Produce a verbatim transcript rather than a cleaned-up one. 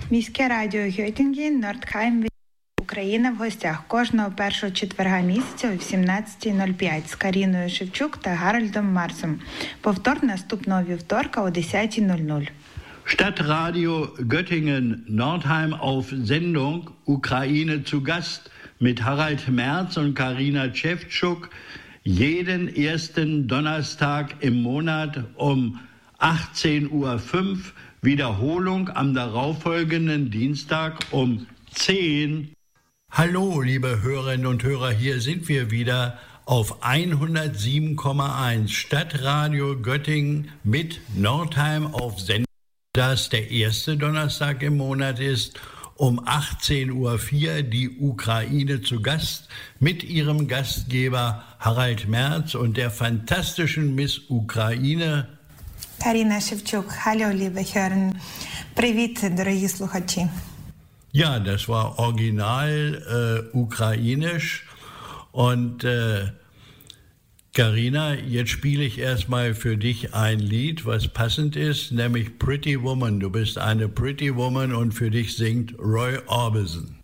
Міське радіо Гьотінген, Нордхайм, Україна в гостях кожного першого четверга місяця о сімнадцята нуль п'ять з Каріною Шевчук та Гарольдом Марсом. Повтор наступного вівторка о десята нуль нуль. Stadtradio Göttingen Nordheim auf Sendung, Ukraine zu Gast mit Harald Merz und Karina Schewtschuk jeden ersten Donnerstag im Monat um achtzehn Uhr fünf, Wiederholung am darauffolgenden Dienstag um zehn. Hallo, liebe Hörerinnen und Hörer, hier sind wir wieder auf hundertsieben Komma eins Stadtradio Göttingen mit Nordheim auf Sendung. Das der erste Donnerstag im Monat ist, um achtzehn Uhr vier die Ukraine zu Gast mit ihrem Gastgeber Harald Merz und der fantastischen Miss Ukraine Каріна Шевчук. Hallo, liebe Hörer. Привіт, дорогі слухачі. Ja, das war original äh, ukrainisch und äh, Karina, jetzt spiele ich erstmal für dich ein Lied, was passend ist, nämlich Pretty Woman. Du bist eine Pretty Woman und für dich singt Roy Orbison.